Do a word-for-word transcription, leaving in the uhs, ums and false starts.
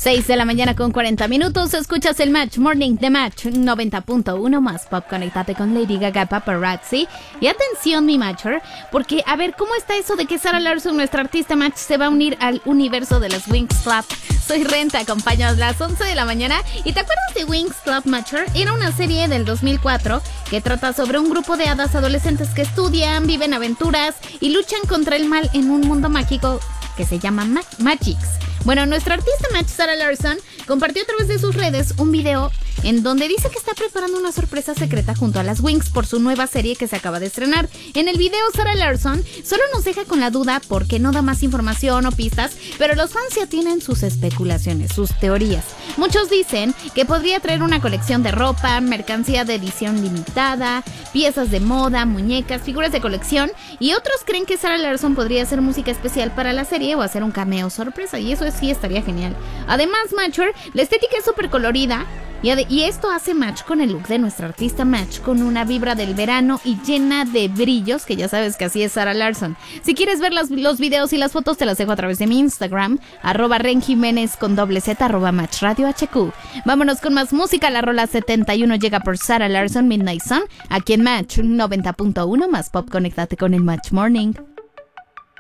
seis de la mañana con cuarenta minutos. Escuchas el Match Morning de Match noventa punto uno más Pop. Conéctate con Lady Gaga, Paparazzi. Y atención, mi Matcher, porque a ver, ¿cómo está eso de que Sarah Larsson, nuestra artista Match, se va a unir al universo de las Winx Club? Soy Ren, te acompaño a las once de la mañana. ¿Y te acuerdas de Winx Club, Matcher? Era una serie del dos mil cuatro que trata sobre un grupo de hadas adolescentes que estudian, viven aventuras y luchan contra el mal en un mundo mágico que se llama Ma- Magix. Bueno, nuestra artista Match, Sarah Larsson, compartió a través de sus redes un video en donde dice que está preparando una sorpresa secreta junto a las Winx por su nueva serie que se acaba de estrenar. En el video, Sarah Larsson solo nos deja con la duda porque no da más información o pistas, pero los fans ya tienen sus especulaciones, sus teorías. Muchos dicen que podría traer una colección de ropa, mercancía de edición limitada, piezas de moda, muñecas, figuras de colección, y otros creen que Sarah Larsson podría hacer música especial para la serie o hacer un cameo sorpresa, y eso sí estaría genial. Además, Matcher, la estética es súper colorida y, ade- y esto hace match con el look de nuestra artista Match, con una vibra del verano y llena de brillos, que ya sabes que así es Sarah Larsson. Si quieres ver las, los videos y las fotos, te las dejo a través de mi Instagram, arroba Ren Jiménez con doble Z, arroba Match Radio H Q. Vámonos con más música. La rola setenta y uno llega por Sarah Larsson, Midnight Sun, aquí en Match noventa punto uno más Pop. Conéctate con el Match Morning.